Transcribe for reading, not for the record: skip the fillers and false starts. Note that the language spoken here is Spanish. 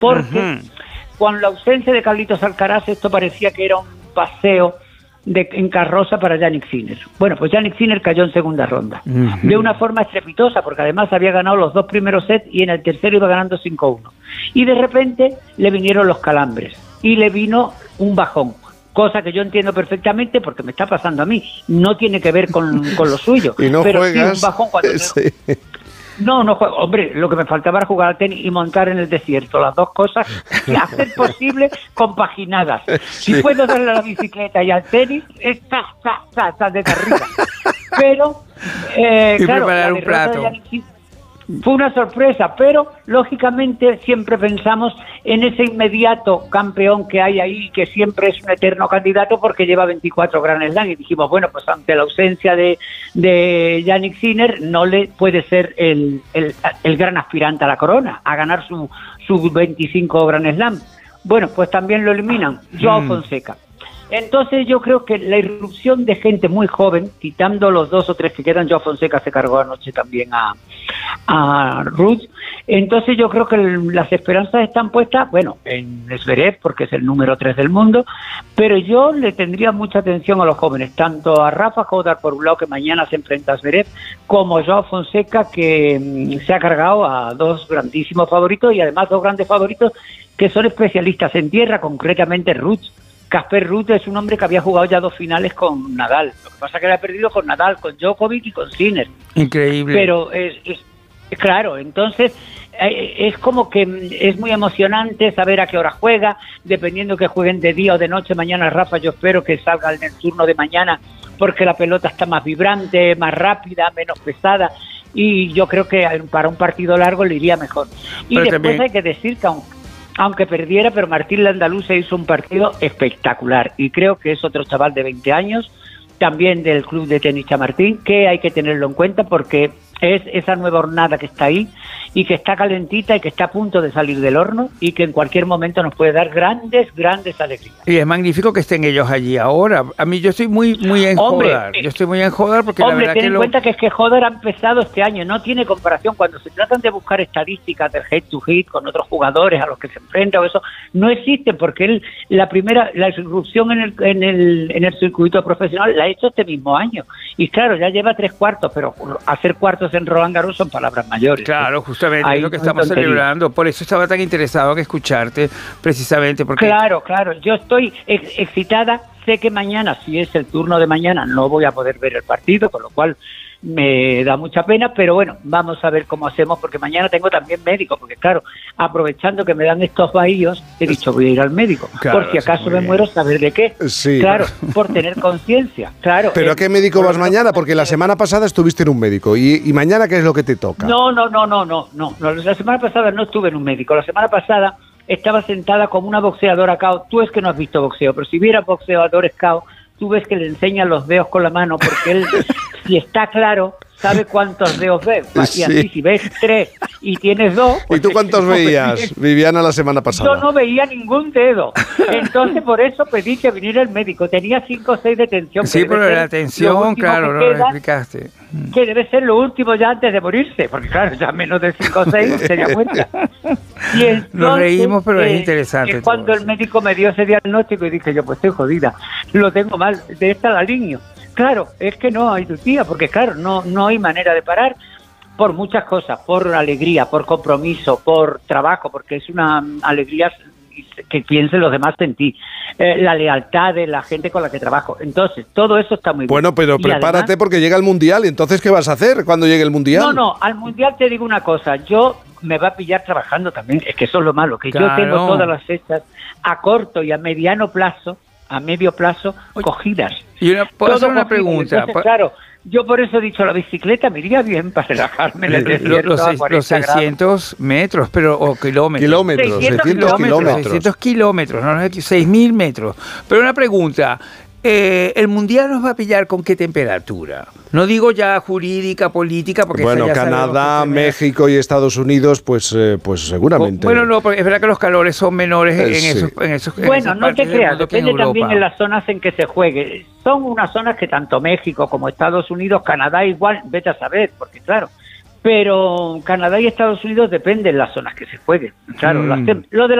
porque con la ausencia de Carlitos Alcaraz esto parecía que era un paseo en carroza para Jannik Sinner. Bueno, pues Jannik Sinner cayó en segunda ronda, de una forma estrepitosa, porque además había ganado los 2 primeros sets y en el tercero iba ganando 5-1. Y de repente le vinieron los calambres y le vino un bajón, cosa que yo entiendo perfectamente porque me está pasando a mí. No tiene que ver con lo suyo. Y no pero juegas. Sí, un bajón cuando Sí. No juego. Hombre, lo que me faltaba era jugar al tenis y montar en el desierto. Las dos cosas, y hacer posible compaginadas. Sí. Si puedo darle a la bicicleta y al tenis, está de arriba. Pero, y claro, preparar un plato. Fue una sorpresa, pero lógicamente siempre pensamos en ese inmediato campeón que hay ahí, que siempre es un eterno candidato porque lleva 24 Grand Slam, y dijimos, bueno, pues ante la ausencia de Jannik Sinner, no le puede ser el gran aspirante a la corona, a ganar su 25 Grand Slam. Bueno, pues también lo eliminan, Joao Fonseca. Entonces yo creo que la irrupción de gente muy joven, quitando los 2 o 3 que quedan, Joao Fonseca se cargó anoche también a Ruth, entonces yo creo que las esperanzas están puestas, bueno, en Zverev, porque es el número 3 del mundo, pero yo le tendría mucha atención a los jóvenes, tanto a Rafa Jodar por un lado, que mañana se enfrenta a Zverev, como a Joao Fonseca, que se ha cargado a 2 grandísimos favoritos, y además 2 grandes favoritos que son especialistas en tierra, concretamente Ruth. Casper Ruud es un hombre que había jugado ya 2 finales con Nadal. Lo que pasa es que le ha perdido con Nadal, con Djokovic y con Sinner. Increíble. Pero es claro, entonces es como que es muy emocionante saber a qué hora juega, dependiendo que jueguen de día o de noche. Mañana Rafa, yo espero que salga en el turno de mañana, porque la pelota está más vibrante, más rápida, menos pesada, y yo creo que para un partido largo le iría mejor. Y pero después también hay que decir que aunque perdiera, pero Martín Landalú se hizo un partido espectacular, y creo que es otro chaval de 20 años, también del club de tenis Chamartín, que hay que tenerlo en cuenta porque es esa nueva hornada que está ahí y que está calentita y que está a punto de salir del horno y que en cualquier momento nos puede dar grandes alegrías. Y es magnífico que estén ellos allí ahora. A mí yo estoy muy en Jodar. Yo estoy muy en Jodar porque la verdad ten en que cuenta que es que Jodar ha empezado este año, no tiene comparación. Cuando se tratan de buscar estadísticas del head to head con otros jugadores a los que se enfrenta o eso, no existe, porque la irrupción en el circuito profesional la ha hecho este mismo año. Y claro, ya lleva 3 cuartos, pero hacer cuartos en Roland Garros son palabras mayores. Claro, justamente ahí es lo que estamos celebrando. Por eso estaba tan interesado en escucharte, precisamente porque... Claro, yo estoy excitada. Sé que mañana, si es el turno de mañana, no voy a poder ver el partido, con lo cual me da mucha pena, pero bueno, vamos a ver cómo hacemos, porque mañana tengo también médico, porque claro, aprovechando que me dan estos bahíos, he dicho voy a ir al médico, claro, por si acaso me muero, saber de qué. Sí. Claro, por tener conciencia, claro. ¿Pero a qué médico vas mañana? Porque la semana pasada estuviste en un médico, y mañana ¿qué es lo que te toca? No, la semana pasada no estuve en un médico, la semana pasada estaba sentada como una boxeadora cao. Tú es que no has visto boxeo, pero si vieras boxeadores cao, tú ves que le enseñan los dedos con la mano, porque él, si está claro, sabe cuántos dedos ve. Y así, si ves 3 y tienes 2... Pues ¿y tú cuántos veías, Viviana, la semana pasada? Yo no veía ningún dedo. Entonces, por eso pedí que viniera el médico. Tenía 5 o 6 de tensión. Sí, pero la tensión, claro, no lo explicaste. Que debe ser lo último ya antes de morirse, porque claro, ya menos de 5 o 6 sería muerta. Y entonces, nos reímos, pero es interesante. Es cuando el médico me dio ese diagnóstico y dije yo, pues estoy jodida, lo tengo mal, de esta la niño. Claro, es que no hay tu tía, porque claro, no hay manera de parar por muchas cosas, por alegría, por compromiso, por trabajo, porque es una alegría que piensen los demás en ti, la lealtad de la gente con la que trabajo. Entonces, todo eso está muy bien. Bueno, pero y prepárate además, porque llega el Mundial, y entonces, ¿qué vas a hacer cuando llegue el Mundial? No, al Mundial te digo una cosa, me va a pillar trabajando también, es que eso es lo malo, que claro, yo tengo todas las fechas a corto y a mediano plazo, a medio plazo, cogidas. Y ¿puedo hacer una pregunta? Entonces, claro, yo por eso he dicho, la bicicleta me iría bien para relajarme en el desierto los 600 metros, o kilómetros. 600 kilómetros, no 6.000 metros. Pero una pregunta, ¿el Mundial nos va a pillar con qué temperatura? No digo ya jurídica, política, porque bueno, ya Canadá, México y Estados Unidos, pues seguramente. Bueno, no, porque es verdad que los calores son menores en esos bueno, no te creas, depende también en las zonas en que se juegue. Son unas zonas que tanto México como Estados Unidos, Canadá igual, vete a saber, porque claro, pero Canadá y Estados Unidos depende de las zonas que se jueguen. Claro, lo de